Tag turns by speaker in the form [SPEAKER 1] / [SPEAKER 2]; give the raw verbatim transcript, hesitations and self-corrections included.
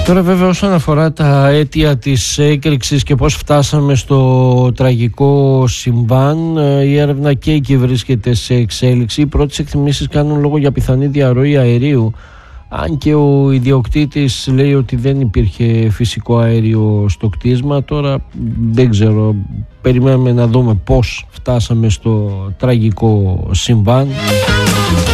[SPEAKER 1] Τώρα βέβαια όσον αφορά τα αίτια της έκρηξης και πώς φτάσαμε στο τραγικό συμβάν, η έρευνα και εκεί βρίσκεται σε εξέλιξη. Οι πρώτες εκτιμήσεις κάνουν λόγο για πιθανή διαρροή αερίου, αν και ο ιδιοκτήτης λέει ότι δεν υπήρχε φυσικό αέριο στο κτίσμα. Τώρα δεν ξέρω, περιμένουμε να δούμε πώς φτάσαμε στο τραγικό συμβάν.